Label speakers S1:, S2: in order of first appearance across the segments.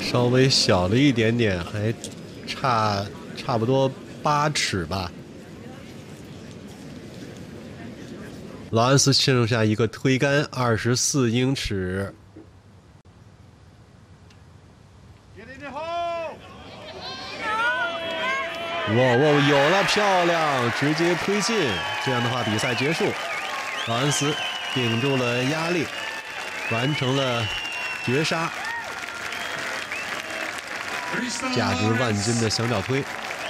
S1: 稍微小了一点点，还差不多8尺吧。劳恩斯剩下一个推杆，24英尺。哇，有了，漂亮，直接推进。这样的话，比赛结束。劳恩斯顶住了压力，完成了绝杀，价值万金的响脚推。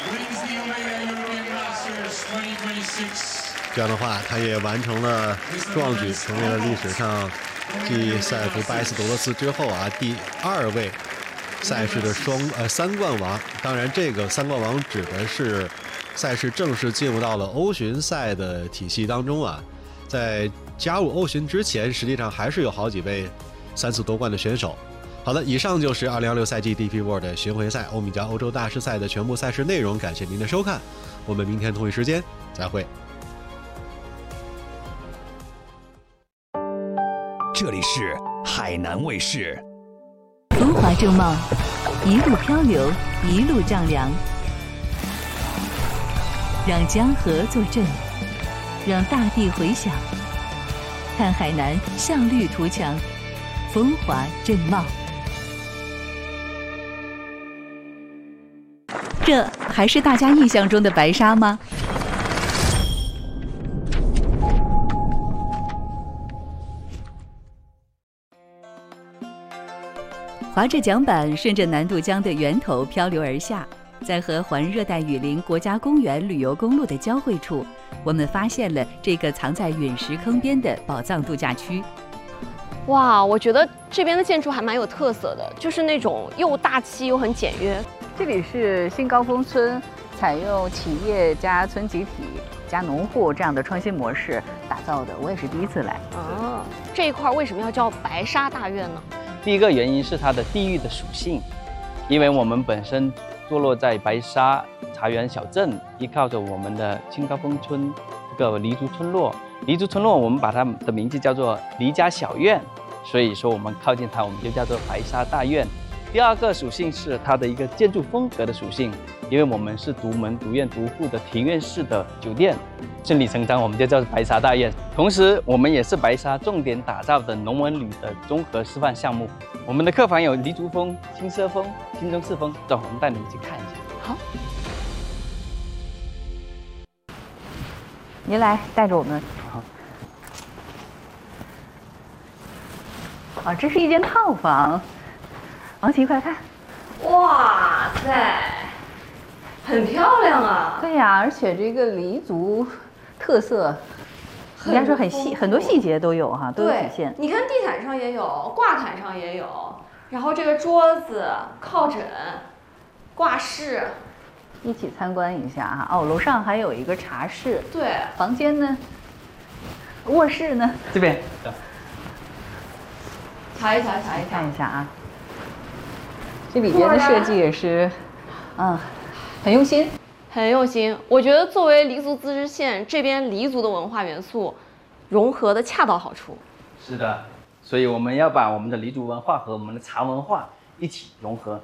S1: 这样的话，他也完成了壮举，成为了历史上继塞夫·巴斯德罗斯之后第2位赛事的3冠王。当然，这个3冠王指的是赛事正式进入到了欧巡赛的体系当中在加入欧巡之前，实际上还是有好几位3次夺冠的选手。好的，以上就是2026赛季 DP World 巡回赛欧米茄欧洲大师赛的全部赛事内容，感谢您的收看，我们明天同一时间再会。
S2: 这里是海南卫视。
S3: 风华正茂，一路漂流，一路丈量，让江河作证，让大地回响。看海南笑绿图强，风华正茂。这还是大家印象中的白沙吗？划着桨板，顺着南渡江的源头漂流而下，在和环热带雨林国家公园旅游公路的交汇处，我们发现了这个藏在陨石坑边的宝藏度假区。
S4: 哇，我觉得这边的建筑还蛮有特色的，就是那种又大气又很简约。
S5: 这里是新高峰村，采用企业加村集体加农户这样的创新模式打造的，我也是第一次来。
S4: 这一块为什么要叫白沙大院呢？
S6: 第一个原因是它的地域的属性，因为我们本身坐落在白沙茶园小镇，依靠着我们的新高峰村这个黎族村落。黎族村落我们把它的名字叫做黎家小院，所以说我们靠近它，我们就叫做白沙大院。第二个属性是它的一个建筑风格的属性，因为我们是独门独院独户的庭院式的酒店，顺理成章我们就叫白沙大院。同时我们也是白沙重点打造的龙纹旅的综合示范项目。我们的客房有黎族风、轻奢风、新中式风，走，我们带你们去看一下。
S4: 好，
S5: 您来带着我们。这是一间套房。王琦，快看！
S4: 哇塞，很漂亮啊！
S5: 对呀，而且这个黎族特色，应该说很多细节都有都有体现。
S4: 你看地毯上也有，挂毯上也有，然后这个桌子、靠枕、挂饰，
S5: 一起参观一下楼上还有一个茶室。
S4: 对，
S5: 房间呢？卧室呢？
S6: 这边。
S4: 瞧一
S5: 下这里边的设计也是，很用心，
S4: 很用心。我觉得作为黎族自治县，这边黎族的文化元素融合的恰到好处。
S6: 是的，所以我们要把我们的黎族文化和我们的茶文化一起融合。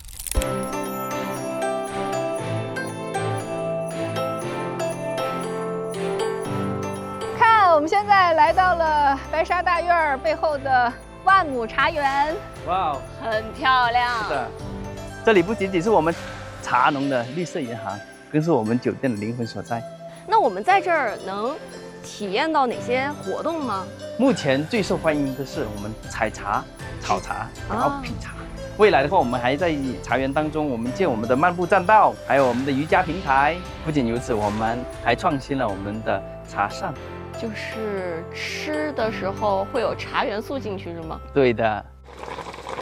S5: 看，我们现在来到了白沙大院背后的万亩茶园。
S6: 哇，
S4: 很漂亮。
S6: 是的，这里不仅仅是我们茶农的绿色银行，更是我们酒店的灵魂所在。
S4: 那我们在这儿能体验到哪些活动吗？
S6: 目前最受欢迎的是我们采茶、炒茶，然后品茶。未来的话，我们还在茶园当中，我们建我们的漫步栈道，还有我们的瑜伽平台。不仅如此，我们还创新了我们的茶膳，
S4: 就是吃的时候会有茶元素进去是吗？
S6: 对的。